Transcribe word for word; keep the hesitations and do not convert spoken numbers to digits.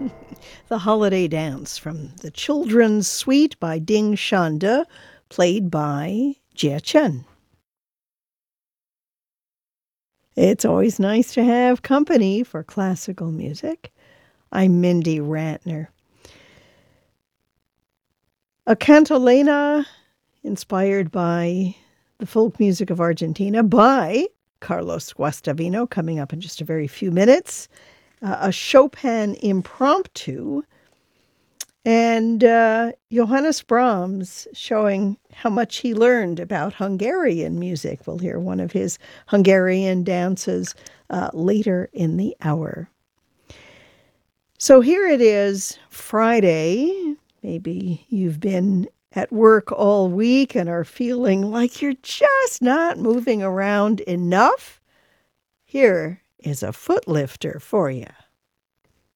The Holiday Dance from the Children's Suite by Ding Shanda, played by Jia Chen. It's always nice to have company for classical music. I'm Mindy Rantner. A cantilena inspired by the folk music of Argentina by Carlos Guastavino, coming up in just a very few minutes. Uh, a Chopin impromptu, and uh, Johannes Brahms showing how much he learned about Hungarian music. We'll hear one of his Hungarian dances uh, later in the hour. So here it is, Friday. Maybe you've been at work all week and are feeling like you're just not moving around enough. Here is a foot lifter for you.